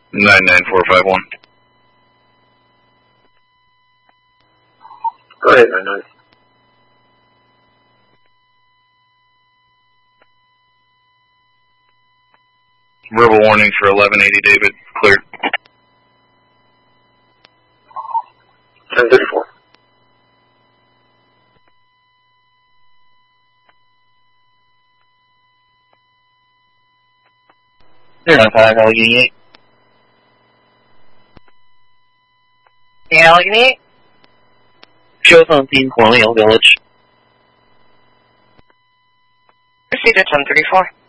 99451. Go ahead, 99. Verbal warning for 1180 David, cleared. 1034. Zero 5 Allegheny 8. The Allegheny? Shows on scene, Colonial Village. Proceed to 1034.